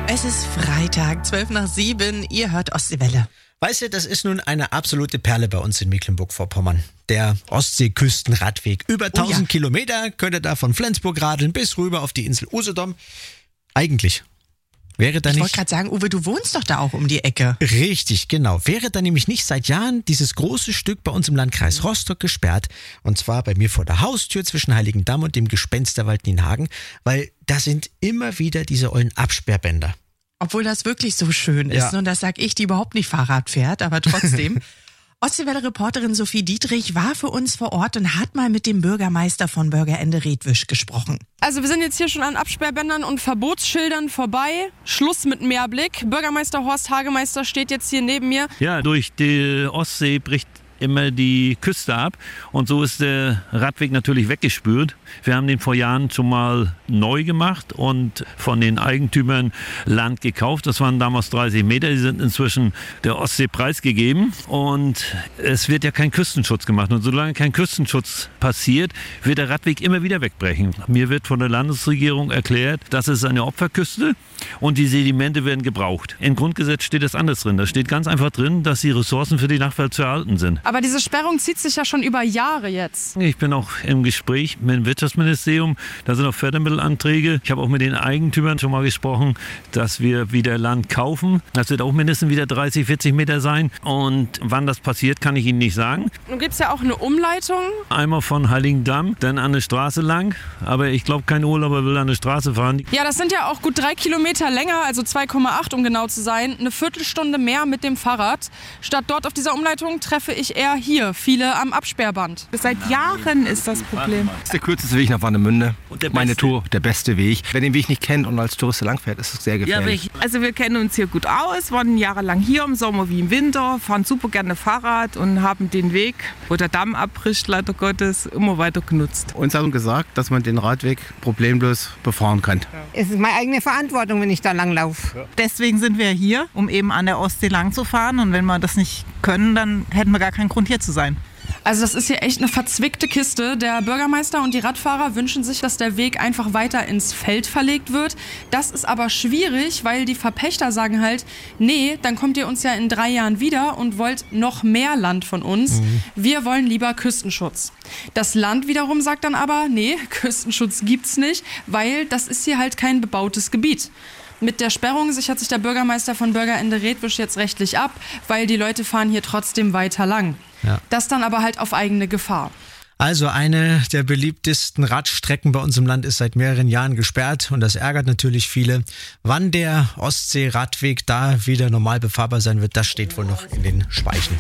Es ist Freitag, 6:55. Ihr hört Ostseewelle. Weißt du, das ist nun eine absolute Perle bei uns in Mecklenburg-Vorpommern. Der Ostseeküstenradweg. Über 1000 Kilometer könnt ihr da von Flensburg radeln bis rüber auf die Insel Usedom. Eigentlich wäre da Ich nicht... wollte gerade sagen, Uwe, du wohnst doch da auch um die Ecke. Richtig, genau. Wäre da nämlich nicht seit Jahren dieses große Stück bei uns im Landkreis Rostock gesperrt. Und zwar bei mir vor der Haustür zwischen Heiligendamm und dem Gespensterwald Nienhagen. Weil da sind immer wieder diese ollen Absperrbänder. Obwohl das wirklich so schön ist. Ja. Und das sag ich, die überhaupt nicht Fahrrad fährt, aber trotzdem. Ostseewelle-Reporterin Sophie Dietrich war für uns vor Ort und hat mal mit dem Bürgermeister von Bürgerende Redwisch gesprochen. Also wir sind jetzt hier schon an Absperrbändern und Verbotsschildern vorbei. Schluss mit Meerblick. Bürgermeister Horst Hagemeister steht jetzt hier neben mir. Ja, durch die Ostsee bricht immer die Küste ab und so ist der Radweg natürlich weggespült. Wir haben den vor Jahren schon mal neu gemacht und von den Eigentümern Land gekauft. Das waren damals 30 Meter, die sind inzwischen der Ostsee preisgegeben und es wird ja kein Küstenschutz gemacht. Und solange kein Küstenschutz passiert, wird der Radweg immer wieder wegbrechen. Mir wird von der Landesregierung erklärt, das ist eine Opferküste und die Sedimente werden gebraucht. Im Grundgesetz steht das anders drin. Da steht ganz einfach drin, dass die Ressourcen für die Nachwelt zu erhalten sind. Aber diese Sperrung zieht sich ja schon über Jahre jetzt. Ich bin auch im Gespräch mit dem Wirtschaftsministerium. Da sind auch Fördermittelanträge. Ich habe auch mit den Eigentümern schon mal gesprochen, dass wir wieder Land kaufen. Das wird auch mindestens wieder 30, 40 Meter sein. Und wann das passiert, kann ich Ihnen nicht sagen. Nun gibt es ja auch eine Umleitung. Einmal von Heiligendamm, dann an der Straße lang. Aber ich glaube, kein Urlauber will an der Straße fahren. Ja, das sind ja auch gut 3 Kilometer länger, also 2,8 um genau zu sein. Eine Viertelstunde mehr mit dem Fahrrad. Statt dort auf dieser Umleitung treffe ich eher hier viele am Absperrband. Seit Jahren ist das Problem. Das ist der kürzeste Weg nach Warnemünde. Und der Meine beste. Tour, der beste Weg. Wer den Weg nicht kennt und als Tourist langfährt, ist es sehr gefährlich. Also wir kennen uns hier gut aus, waren jahrelang hier im Sommer wie im Winter, fahren super gerne Fahrrad und haben den Weg, wo der Damm abbricht, leider Gottes, immer weiter genutzt. Uns haben gesagt, dass man den Radweg problemlos befahren kann. Es ist meine eigene Verantwortung, wenn ich da langlaufe. Deswegen sind wir hier, um eben an der Ostsee lang zu fahren. Und wenn wir das nicht können, dann hätten wir gar keinen Grund hier zu sein. Also das ist hier echt eine verzwickte Kiste. Der Bürgermeister und die Radfahrer wünschen sich, dass der Weg einfach weiter ins Feld verlegt wird. Das ist aber schwierig, weil die Verpächter sagen halt, nee, dann kommt ihr uns ja in 3 Jahren wieder und wollt noch mehr Land von uns. Wir wollen lieber Küstenschutz. Das Land wiederum sagt dann aber, nee, Küstenschutz gibt's nicht, weil das ist hier halt kein bebautes Gebiet. Mit der Sperrung sichert sich der Bürgermeister von Bürgerende Redwisch jetzt rechtlich ab, weil die Leute fahren hier trotzdem weiter lang. Ja. Das dann aber halt auf eigene Gefahr. Also eine der beliebtesten Radstrecken bei uns im Land ist seit mehreren Jahren gesperrt und das ärgert natürlich viele. Wann der Ostsee-Radweg da wieder normal befahrbar sein wird, das steht wohl noch in den Speichen.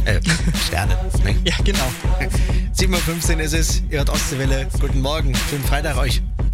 Sterne. Ne? Ja, genau. 7:15 Uhr ist es, ihr hört Ostseewelle. Guten Morgen, schönen Freitag euch.